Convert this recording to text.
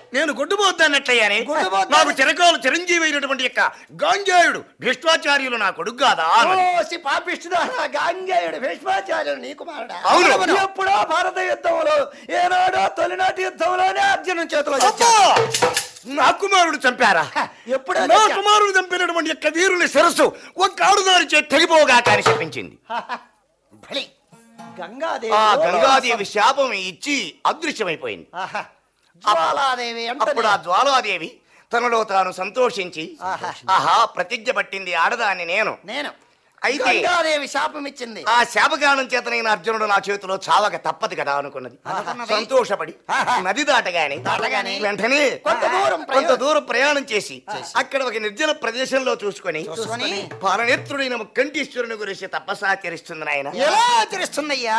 నేను గొడ్డుపోతానట్లయ్యానే. నాకు చిరకాలు చిరంజీవి అయినటువంటి యొక్క గాంజేయుడు భీష్మాచార్యులు నా కొడుకు కాదా? పాపిస్తున్నా గాంగేయుడు భీష్మాచార్యుడు నీ కుమారుడా? అవును. ఎప్పుడో భారత యుద్ధంలో ఏనాడో తొలినాటి యుద్ధంలోనే అర్జునుని చేతిలో నా కుమారుడు చంపారా? ఎప్పుడో నా కుమారుడు చంపినటువంటి యొక్క వీరుని శిరస్సు ఒక్క ఆడుదారి చేతి తెగిపోగా కానీ చెప్పించింది. గంగాదేవి ఆ గంగాదేవి శాపం ఇచ్చి అదృశ్యమైపోయింది. జ్వాలాదేవి అప్పుడు ఆ జ్వాలాదేవి తనలో తాను సంతోషించి ఆహా ప్రతిజ్ఞ పట్టింది ఆడదాన్ని నేను అయితే గంగాదేవి శాపం ఇచ్చింది. ఆ శాపగానం చేతనైన అర్జునుడు నా చేతిలో చావక తప్పదు కదా అనుకున్నది. సంతోషపడి నది దాటగానే వెంటనే కొంత దూరం ప్రయాణం చేసి అక్కడ ఒక నిర్జన ప్రదేశంలో చూసుకొని పాలనేత్రుడైన కంఠీశ్వరుని గురించి తపస్సాచరిస్తుంది. నాయన ఎలా ఆచరిస్తుందయ్యా?